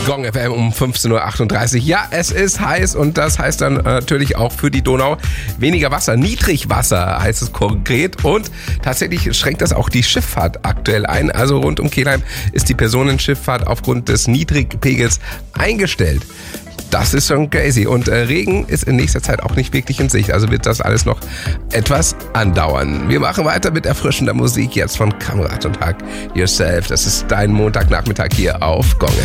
Gong FM um 15.38 Uhr. Ja, es ist heiß und das heißt dann natürlich auch für die Donau weniger Wasser. Niedrigwasser heißt es konkret und tatsächlich schränkt das auch die Schifffahrt aktuell ein. Also rund um Kelheim ist die Personenschifffahrt aufgrund des Niedrigpegels eingestellt. Das ist schon crazy. Und Regen ist in nächster Zeit auch nicht wirklich in Sicht. Also wird das alles noch etwas andauern. Wir machen weiter mit erfrischender Musik jetzt von Kamerad und Hug Yourself. Das ist dein Montagnachmittag hier auf Gong.